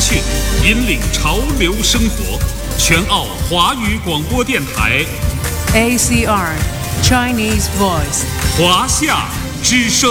讯，引领潮流生活。全澳华语广播电台 ACR Chinese Voice 华夏之声。